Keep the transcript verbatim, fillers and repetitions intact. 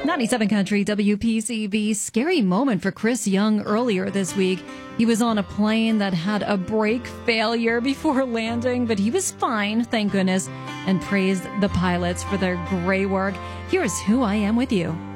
ninety-seven Country W P C V. Scary moment for Chris Young earlier this week. He was on a plane that had a brake failure before landing, but he was fine, thank goodness, and praised the pilots for their great work. Here's Who I Am With You.